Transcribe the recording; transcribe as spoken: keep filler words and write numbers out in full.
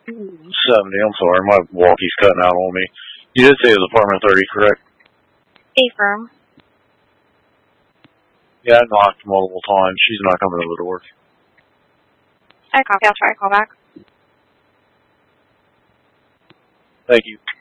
seventy, I'm sorry, my walkie's cutting out on me. You did say it was apartment thirty, correct? A-firm. Yeah, I knocked multiple times. She's not coming to the door. I copy. I'll try to call back. Thank you.